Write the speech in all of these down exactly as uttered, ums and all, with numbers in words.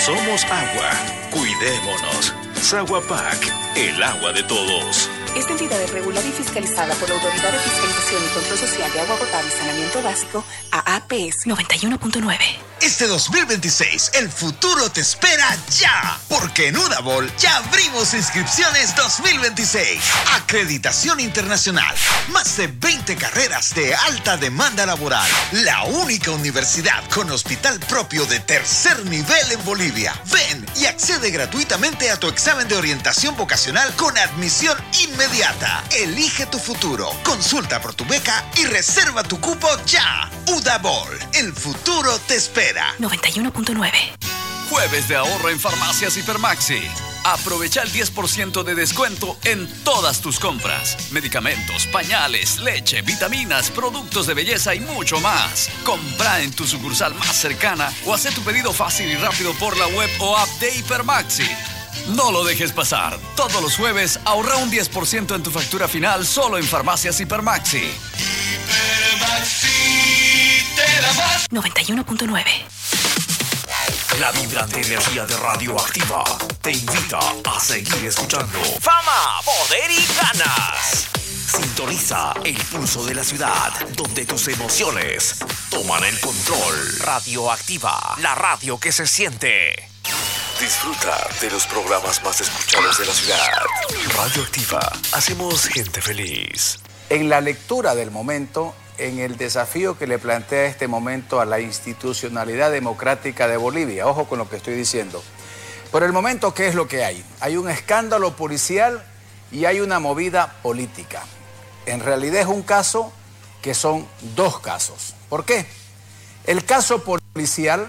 Somos agua. Cuidémonos. Saguapac, el agua de todos. Esta entidad es regulada y fiscalizada por la Autoridad de Fiscalización y Control Social de Agua Potable y Saneamiento Básico, A A P S noventa y uno punto nueve. Este dos mil veintiséis, el futuro te espera ya, porque en Udabol ya abrimos inscripciones dos mil veintiséis. Acreditación internacional, más de veinte carreras de alta demanda laboral, la única universidad con hospital propio de tercer nivel en Bolivia. Ven y accede gratuitamente a tu examen de orientación vocacional con admisión inmediata. Elige tu futuro, consulta por tu beca y reserva tu cupo ya. Udabol, el futuro te espera. noventa y uno punto nueve. Jueves de ahorro en Farmacias Hipermaxi. Aprovecha el diez por ciento de descuento en todas tus compras. Medicamentos, pañales, leche, vitaminas, productos de belleza y mucho más. Compra en tu sucursal más cercana o haz tu pedido fácil y rápido por la web o app de Hipermaxi. No lo dejes pasar. Todos los jueves ahorra un diez por ciento en tu factura final solo en Farmacias Hipermaxi. Hipermaxi te da más. noventa y uno punto nueve. La vibrante energía de Radioactiva te invita a seguir escuchando Fama, poder y ganas. Sintoniza el pulso de la ciudad, donde tus emociones toman el control. Radioactiva, la radio que se siente. Disfruta de los programas más escuchados de la ciudad. Radioactiva, hacemos gente feliz. En la lectura del momento, en el desafío que le plantea este momento a la institucionalidad democrática de Bolivia, ojo con lo que estoy diciendo. Por el momento, ¿qué es lo que hay? Hay un escándalo policial y hay una movida política. En realidad es un caso que son dos casos. ¿Por qué? El caso policial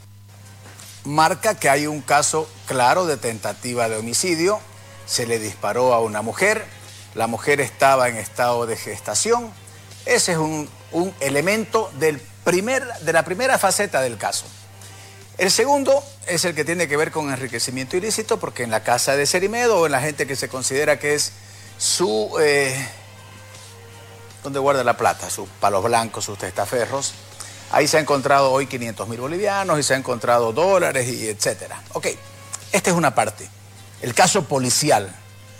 marca que hay un caso claro de tentativa de homicidio. Se le disparó a una mujer, la mujer estaba en estado de gestación. Ese es un, un elemento del primer, de la primera faceta del caso. El segundo es el que tiene que ver con enriquecimiento ilícito, porque en la casa de Cerimedo o en la gente que se considera que es su... Eh, donde guarda la plata, sus palos blancos, sus testaferros. Ahí se ha encontrado hoy quinientos mil bolivianos y se ha encontrado dólares y etcétera. Ok, esta es una parte. El caso policial.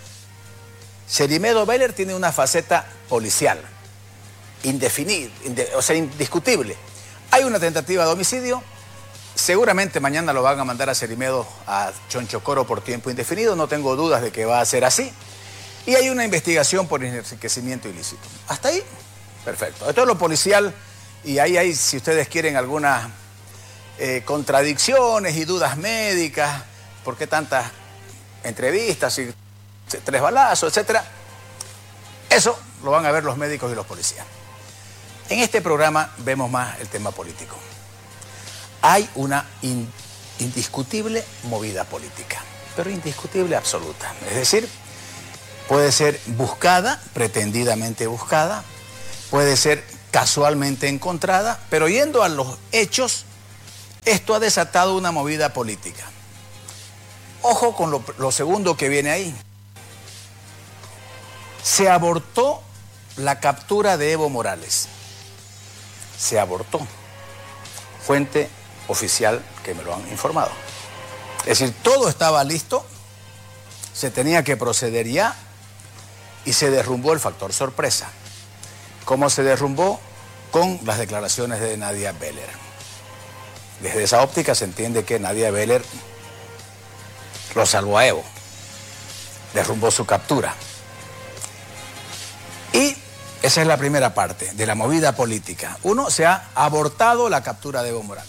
Cerimedo Beller tiene una faceta policial, indefinida, inde, o sea, indiscutible. Hay una tentativa de homicidio. Seguramente mañana lo van a mandar a Cerimedo a Chonchocoro por tiempo indefinido. No tengo dudas de que va a ser así. Y hay una investigación por enriquecimiento ilícito. Hasta ahí, perfecto. Esto es lo policial. Y ahí hay, si ustedes quieren, algunas eh, contradicciones y dudas médicas. ¿Por qué tantas entrevistas y tres balazos, etcétera? Eso lo van a ver los médicos y los policías. En este programa vemos más el tema político. Hay una in, indiscutible movida política, pero indiscutible absoluta. Es decir, puede ser buscada, pretendidamente buscada, puede ser casualmente encontrada, pero yendo a los hechos, esto ha desatado una movida política. Ojo con lo, lo segundo que viene ahí. Se abortó la captura de Evo Morales. Se abortó. Fuente oficial que me lo han informado. Es decir, todo estaba listo, se tenía que proceder ya y se derrumbó el factor sorpresa. ¿Cómo se derrumbó? Con las declaraciones de Nadia Beller. Desde esa óptica se entiende que Nadia Beller lo salvó a Evo, derrumbó su captura. Y esa es la primera parte de la movida política. Uno, se ha abortado la captura de Evo Morales.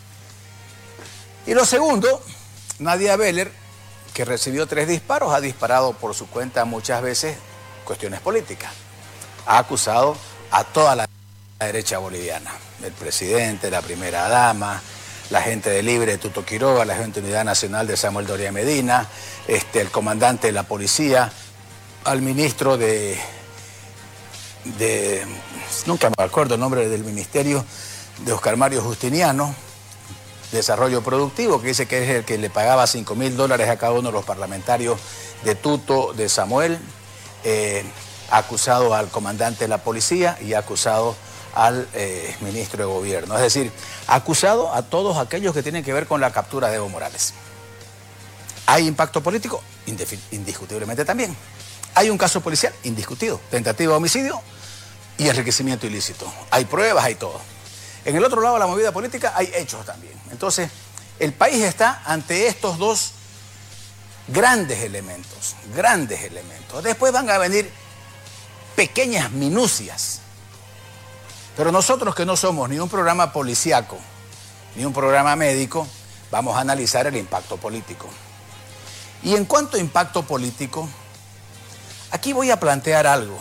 Y lo segundo, Nadia Beller, que recibió tres disparos, ha disparado por su cuenta muchas veces cuestiones políticas. Ha acusado a toda la derecha boliviana, el presidente, la primera dama, la gente de Libre, Tuto Quiroga, la gente de Unidad Nacional de Samuel Doria Medina, este, el comandante de la policía, al ministro de, de, nunca me acuerdo el nombre del ministerio, de Oscar Mario Justiniano, Desarrollo Productivo, que dice que es el que le pagaba cinco mil dólares a cada uno de los parlamentarios de Tuto, de Samuel, eh, ha acusado al comandante de la policía y ha acusado al eh, ministro de Gobierno. Es decir, ha acusado a todos aquellos que tienen que ver con la captura de Evo Morales. ¿Hay impacto político? Indiscutiblemente también. Hay un caso policial indiscutido, tentativa de homicidio y enriquecimiento ilícito. Hay pruebas, hay todo. En el otro lado de la movida política hay hechos también. Entonces, el país está ante estos dos grandes elementos, grandes elementos. Después van a venir pequeñas minucias. Pero nosotros que no somos ni un programa policíaco, ni un programa médico, vamos a analizar el impacto político. Y en cuanto a impacto político, aquí voy a plantear algo.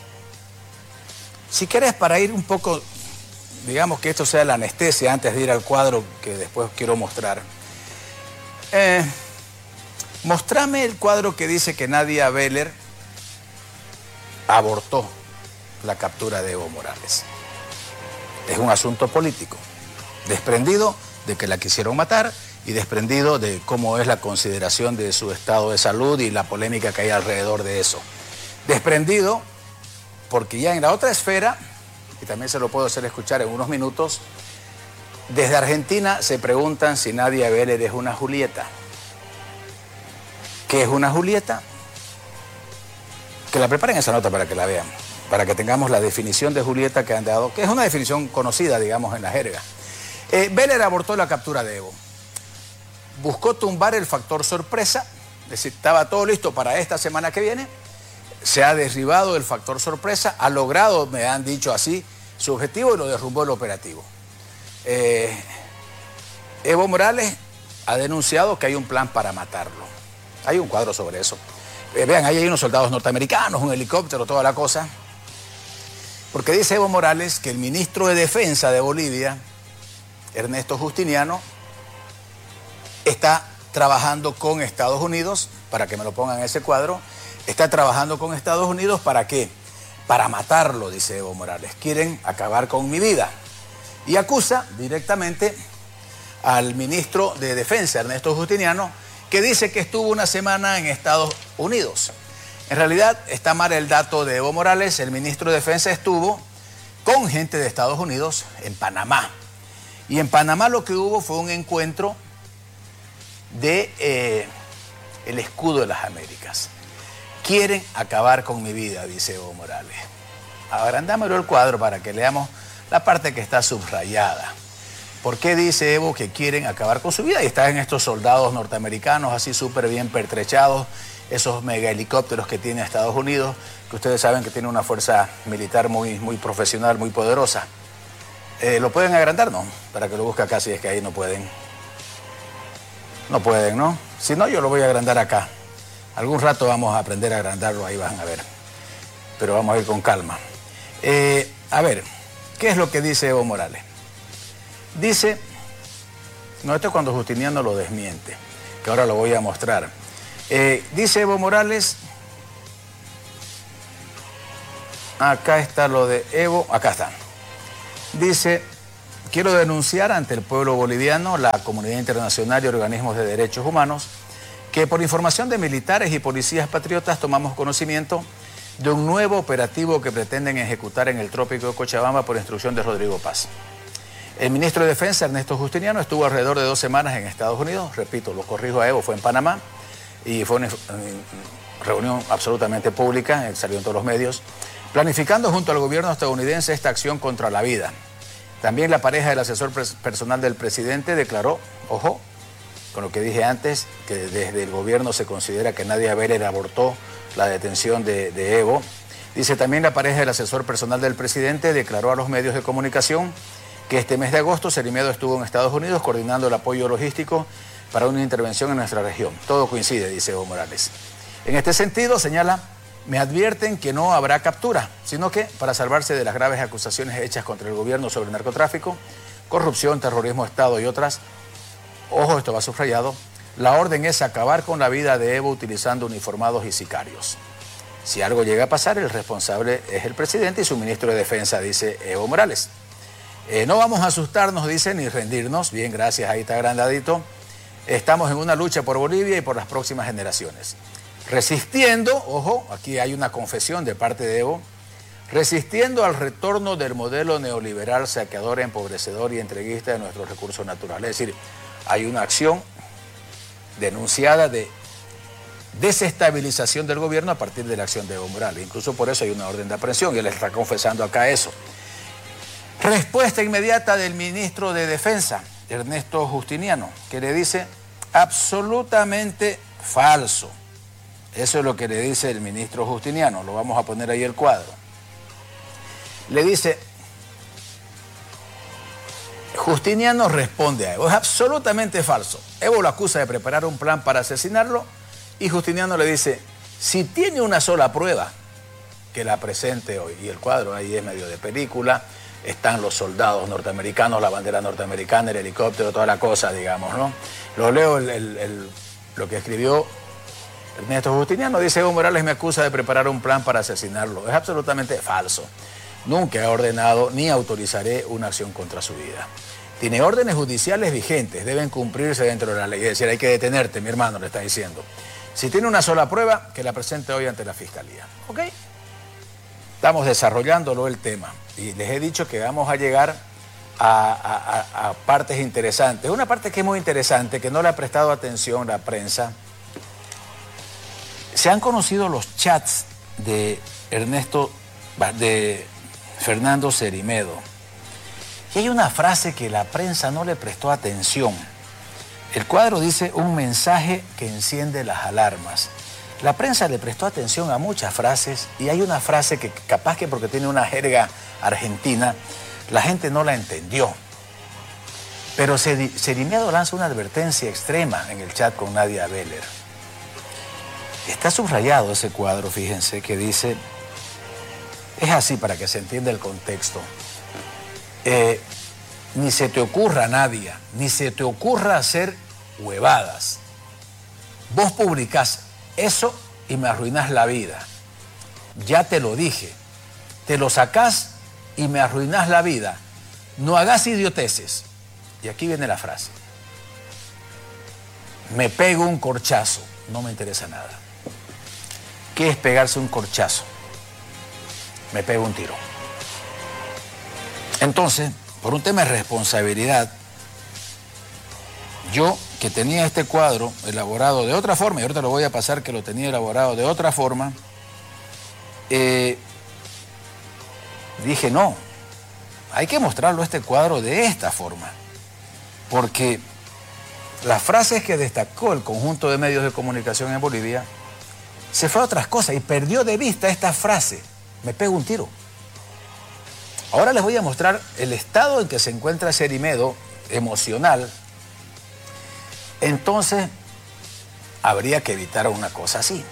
Si querés, para ir un poco, digamos que esto sea la anestesia antes de ir al cuadro que después quiero mostrar. Eh, mostrame el cuadro que dice que Nadia Beller abortó la captura de Evo Morales. Es un asunto político, desprendido de que la quisieron matar y desprendido de cómo es la consideración de su estado de salud y la polémica que hay alrededor de eso. Desprendido porque ya en la otra esfera, y también se lo puedo hacer escuchar en unos minutos, desde Argentina se preguntan si Nadia Beller es una Julieta. ¿Qué es una Julieta? Que la preparen esa nota para que la vean, para que tengamos la definición de Julieta que han dado, que es una definición conocida, digamos, en la jerga. Eh, Beller abortó la captura de Evo. Buscó tumbar el factor sorpresa, es decir, estaba todo listo para esta semana que viene. Se ha derribado el factor sorpresa, ha logrado, me han dicho así, su objetivo y lo derrumbó el operativo. Eh, Evo Morales ha denunciado que hay un plan para matarlo. Hay un cuadro sobre eso. Eh, vean, ahí hay unos soldados norteamericanos, un helicóptero, toda la cosa. Porque dice Evo Morales que el ministro de Defensa de Bolivia, Ernesto Justiniano, está trabajando con Estados Unidos, para que me lo pongan en ese cuadro, está trabajando con Estados Unidos ¿para qué? Para matarlo, dice Evo Morales. Quieren acabar con mi vida. Y acusa directamente al ministro de Defensa, Ernesto Justiniano, que dice que estuvo una semana en Estados Unidos. En realidad está mal el dato de Evo Morales. El ministro de Defensa estuvo con gente de Estados Unidos en Panamá. Y en Panamá lo que hubo fue un encuentro de eh, el escudo de las Américas. Quieren acabar con mi vida, dice Evo Morales. Agrandámelo el cuadro para que leamos la parte que está subrayada. ¿Por qué dice Evo que quieren acabar con su vida? Y están estos soldados norteamericanos así súper bien pertrechados, esos mega helicópteros que tiene Estados Unidos, que ustedes saben que tiene una fuerza militar muy, muy profesional, muy poderosa. Eh, ¿Lo pueden agrandar? No, para que lo busque acá, si es que ahí no pueden. No pueden, ¿no? Si no, yo lo voy a agrandar acá. Algún rato vamos a aprender a agrandarlo, ahí van a ver. Pero vamos a ir con calma. Eh, a ver, ¿qué es lo que dice Evo Morales? Dice, no, esto es cuando Justiniano lo desmiente, que ahora lo voy a mostrar. Eh, dice Evo Morales, acá está lo de Evo, acá está. Dice, quiero denunciar ante el pueblo boliviano, la comunidad internacional y organismos de derechos humanos, que por información de militares y policías patriotas tomamos conocimiento de un nuevo operativo que pretenden ejecutar en el trópico de Cochabamba por instrucción de Rodrigo Paz. El ministro de Defensa, Ernesto Justiniano, estuvo alrededor de dos semanas en Estados Unidos, repito, lo corrijo a Evo, fue en Panamá, y fue una reunión absolutamente pública, salió en todos los medios, planificando junto al gobierno estadounidense esta acción contra la vida. También la pareja del asesor personal del presidente declaró, ojo, con lo que dije antes, que desde el gobierno se considera que Nadia Beller abortó la detención de, de Evo. Dice también la pareja del asesor personal del presidente declaró a los medios de comunicación que este mes de agosto Cerimiedo estuvo en Estados Unidos coordinando el apoyo logístico para una intervención en nuestra región. Todo coincide, dice Evo Morales. En este sentido, señala, me advierten que no habrá captura, sino que para salvarse de las graves acusaciones hechas contra el gobierno sobre narcotráfico, corrupción, terrorismo de Estado y otras, ojo, esto va subrayado, la orden es acabar con la vida de Evo utilizando uniformados y sicarios. Si algo llega a pasar, el responsable es el presidente y su ministro de Defensa, dice Evo Morales. Eh, no vamos a asustarnos, dice, ni rendirnos. Bien, gracias, ahí está agrandadito. Estamos en una lucha por Bolivia y por las próximas generaciones. Resistiendo, ojo, aquí hay una confesión de parte de Evo, resistiendo al retorno del modelo neoliberal saqueador, empobrecedor y entreguista de nuestros recursos naturales. Es decir, hay una acción denunciada de desestabilización del gobierno a partir de la acción de Evo Morales. Incluso por eso hay una orden de aprehensión y él está confesando acá eso. Respuesta inmediata del ministro de Defensa, Ernesto Justiniano, que le dice absolutamente falso. Eso es lo que le dice el ministro Justiniano. Lo vamos a poner ahí el cuadro. Le dice, Justiniano responde a Evo, es absolutamente falso. Evo lo acusa de preparar un plan para asesinarlo y Justiniano le dice, si tiene una sola prueba, que la presente hoy. Y el cuadro ahí es medio de película, están los soldados norteamericanos, la bandera norteamericana, el helicóptero, toda la cosa, digamos, ¿no? Lo leo, el, el, el, lo que escribió Ernesto Justiniano, dice, Evo Morales me acusa de preparar un plan para asesinarlo. Es absolutamente falso. Nunca he ordenado ni autorizaré una acción contra su vida. Tiene órdenes judiciales vigentes, deben cumplirse dentro de la ley. Es decir, hay que detenerte, mi hermano, le está diciendo. Si tiene una sola prueba, que la presente hoy ante la Fiscalía. ¿Ok? Estamos desarrollándolo el tema. Y les he dicho que vamos a llegar a, a, a, a partes interesantes. Una parte que es muy interesante, que no le ha prestado atención la prensa. Se han conocido los chats de Ernesto, de Fernando Cerimedo. Y hay una frase que la prensa no le prestó atención. El cuadro dice un mensaje que enciende las alarmas. La prensa le prestó atención a muchas frases y hay una frase que capaz que porque tiene una jerga argentina, la gente no la entendió. Pero Cerimedo lanza una advertencia extrema en el chat con Nadia Beller. Está subrayado ese cuadro, fíjense, que dice, es así para que se entienda el contexto. Eh, ni se te ocurra, Nadia, ni se te ocurra hacer huevadas. Vos publicás eso y me arruinás la vida. Ya te lo dije. Te lo sacás y me arruinás la vida. No hagas idioteces. Y aquí viene la frase. Me pego un corchazo. No me interesa nada. ¿Qué es pegarse un corchazo? Me pego un tiro. Entonces, por un tema de responsabilidad, yo que tenía este cuadro elaborado de otra forma, y ahorita lo voy a pasar que lo tenía elaborado de otra forma, eh, dije no, hay que mostrarlo este cuadro de esta forma, porque las frases que destacó el conjunto de medios de comunicación en Bolivia se fue a otras cosas y perdió de vista esta frase, me pego un tiro. Ahora les voy a mostrar el estado en que se encuentra Cerimedo, emocional. Entonces, habría que evitar una cosa así.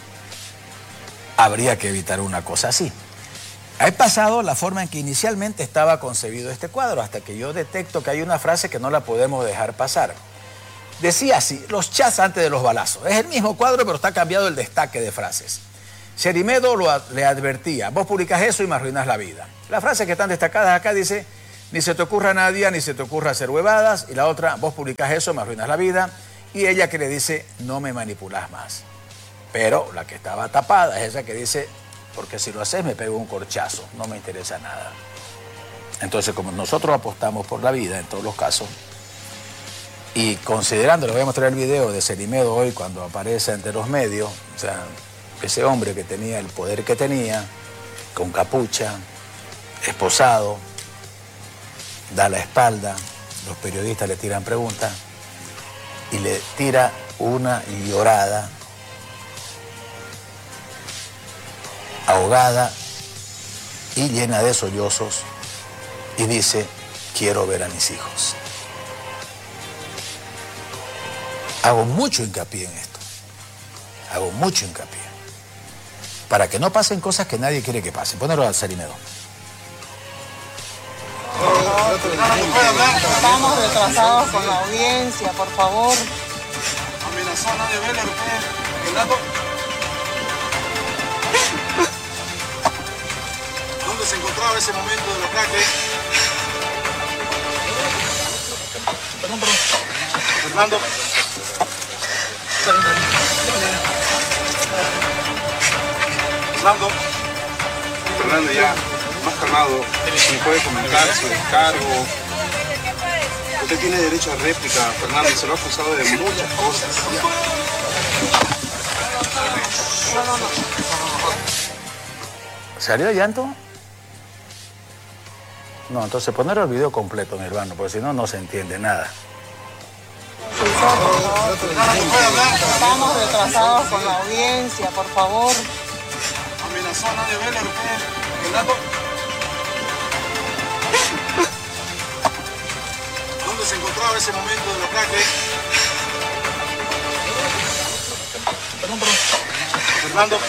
Habría que evitar una cosa así. He pasado la forma en que inicialmente estaba concebido este cuadro, hasta que yo detecto que hay una frase que no la podemos dejar pasar. Decía así, los chats antes de los balazos. Es el mismo cuadro, pero está cambiado el destaque de frases. Cerimedo lo, le advertía, vos publicás eso y me arruinás la vida. Las frases que están destacadas acá dice, ni se te ocurra Nadia, ni se te ocurra hacer huevadas. Y la otra, vos publicás eso, me arruinas la vida. Y ella que le dice, no me manipulás más. Pero la que estaba tapada es esa que dice, porque si lo haces me pego un corchazo, no me interesa nada. Entonces, como nosotros apostamos por la vida en todos los casos, y considerando, le voy a mostrar el video de Cerimedo hoy cuando aparece ante los medios, o sea, ese hombre que tenía el poder que tenía, con capucha, esposado, da la espalda, los periodistas le tiran preguntas y le tira una llorada, ahogada y llena de sollozos y dice, quiero ver a mis hijos. Hago mucho hincapié en esto, hago mucho hincapié, para que no pasen cosas que nadie quiere que pasen. Ponelo al Cerimedo. Estamos retrasados con la audiencia, por favor. Amenazó a Nadia Beller, usted, ¿dónde se encontraba ese momento del ataque? Perdón, perdón. Fernando. Fernando. Fernando, ya, más calmado. ¿Me puede comentar su descargo? Usted tiene derecho a réplica, Fernando, se lo ha acusado de muchas cosas. ¿Salió llanto? No, entonces poner el video completo, mi hermano, porque si no, no se entiende nada. Estamos retrasados con la audiencia, por favor. Amenazó a Nadia Vélez, usted, Fernando. ¿Dónde se encontraba ese momento del ataque? Perdón, perdón. Fernando.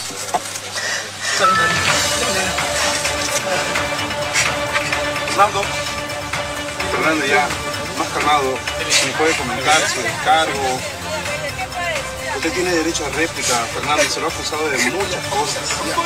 Fernando. Fernando, ya, más calmado. ¿Me puede comentar su descargo? Usted tiene derecho a réplica, Fernando, se lo ha acusado de muchas cosas.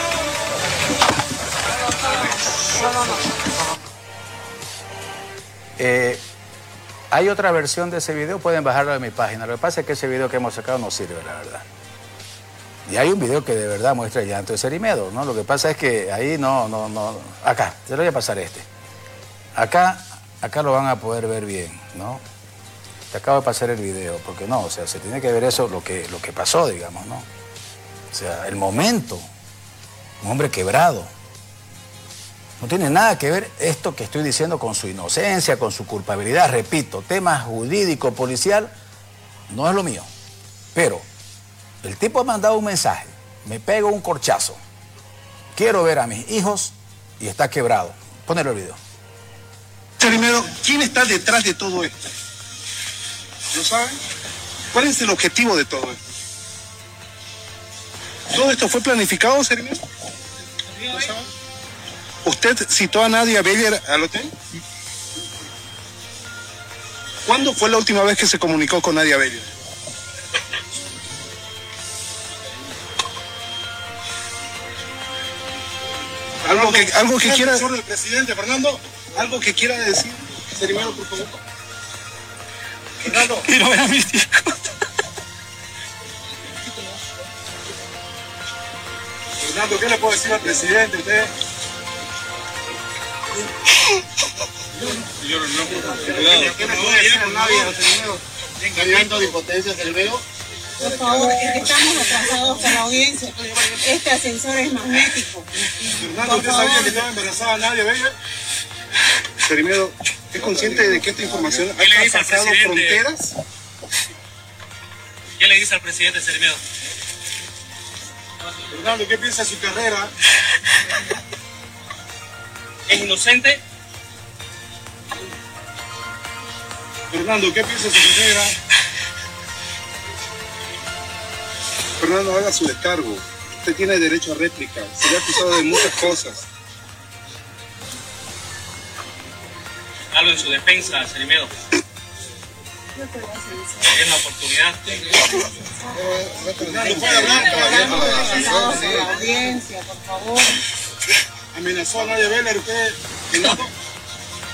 Eh, hay otra versión de ese video, pueden bajarlo de mi página. Lo que pasa es que ese video que hemos sacado no sirve, la verdad. Y hay un video que de verdad muestra el llanto de Cerimedo, ¿no? Lo que pasa es que ahí no, no, no... Acá, te lo voy a pasar este. Acá, acá lo van a poder ver bien, ¿no? Te acabo de pasar el video, porque no, o sea, se tiene que ver eso, lo que, lo que pasó, digamos, ¿no? O sea, el momento, un hombre quebrado. No tiene nada que ver esto que estoy diciendo con su inocencia, con su culpabilidad. Repito, tema jurídico, policial, no es lo mío. Pero el tipo ha mandado un mensaje, me pego un corchazo, quiero ver a mis hijos y está quebrado. Ponelo el video. Primero, ¿quién está detrás de todo esto? ¿Lo saben? ¿Cuál es el objetivo de todo esto? ¿Todo esto fue planificado, Cerimedo? ¿Lo saben? ¿Usted citó a Nadia Vélez al hotel? ¿Cuándo fue la última vez que se comunicó con Nadia Vélez? ¿Algo que, algo que quiera... ¿El presidente, Fernando? ¿Algo que quiera decir, Cerimedo, por favor? Fernando. Quiero ver a mis hijos. Fernando, ¿qué le puedo decir al presidente? Usted... Yo no puedo. ¿Qué le puedo decir a Nadia, Cerimedo? ¿Engañando de impotencia, Cerimedo? Por favor, es que estamos atrasados con la audiencia. Este ascensor es magnético. Fernando, ¿usted sabía que estaba embarazada Nadia Vélez? Cerimedo, ¿es consciente de que esta información ha traspasado fronteras? ¿Qué le dice al presidente Cerimedo? Fernando, ¿qué piensa de su carrera? ¿Es inocente? Fernando, ¿qué piensa de su carrera? Fernando, haga su descargo. Usted tiene derecho a réplica. Se le ha acusado de muchas cosas. Algo en su defensa, Cerimedo. Es la oportunidad. Fernando, puede hablar, caballero. La audiencia, por favor. Amenazó a Nadia Vélez, usted, Fernando.